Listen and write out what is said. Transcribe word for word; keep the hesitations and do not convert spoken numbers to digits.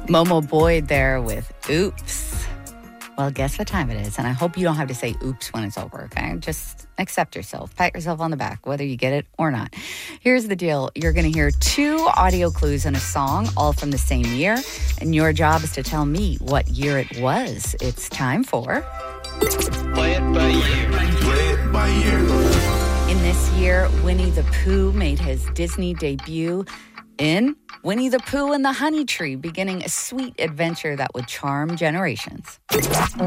Momo Boyd there with Oops. Well, guess what time it is? And I hope you don't have to say oops when it's over, okay? Just accept yourself. Pat yourself on the back, whether you get it or not. Here's the deal. You're going to hear two audio clues in a song, all from the same year. And your job is to tell me what year it was. It's time for... Play it by year. Play it by year. In this year, Winnie the Pooh made his Disney debut in Winnie the Pooh and the Honey Tree, beginning a sweet adventure that would charm generations.